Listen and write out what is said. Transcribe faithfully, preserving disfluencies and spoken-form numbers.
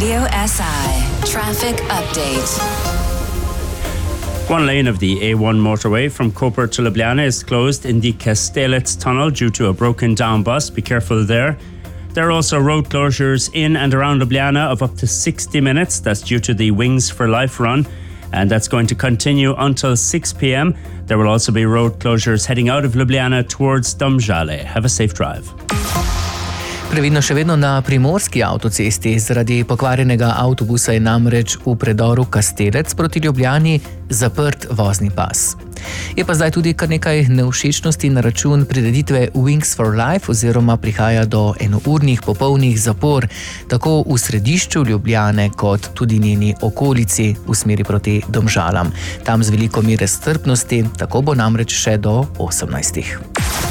Radio S I traffic update. One lane of the A one motorway from Koper to Ljubljana is closed in the Kastelec tunnel due to a broken down bus. Be careful there. There are also road closures in and around Ljubljana of up to sixty minutes. That's due to the Wings for Life run, and that's going to continue until six p.m. There will also be road closures heading out of Ljubljana towards Domžale. Have a safe drive. Previdno še vedno na primorski avtocesti. Zaradi pokvarjenega avtobusa je namreč v predoru Kastelec proti Ljubljani zaprt vozni pas. Je pa zdaj tudi kar nekaj nevšečnosti na račun prireditve Wings for Life oziroma prihaja do enournih popolnih zapor tako v središču Ljubljane kot tudi njeni okolici v smeri proti Domžalam. Tam z veliko mere strpnosti, tako bo namreč še do osemnajstih.